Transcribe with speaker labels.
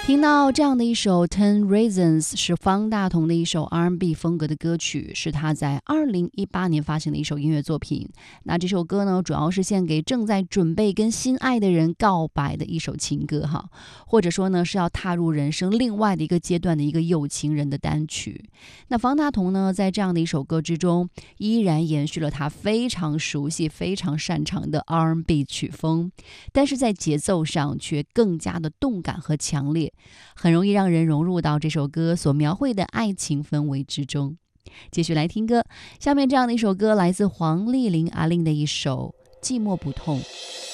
Speaker 1: 听到这样的一首 Ten Reasons 是方大同的一首 R&B 风格的歌曲，是他在2018年发行的一首音乐作品。那这首歌呢，主要是献给正在准备跟心爱的人告白的一首情歌哈，或者说呢是要踏入人生另外的一个阶段的一个有情人的单曲。那方大同呢，在这样的一首歌之中，依然延续了他非常熟悉、非常擅长的 R&B 曲风，但是在节奏上却更加的动感和强烈，很容易让人融入到这首歌所描绘的爱情氛围之中。继续来听歌，下面这样的一首歌来自黄丽玲阿令的一首《寂寞不痛》。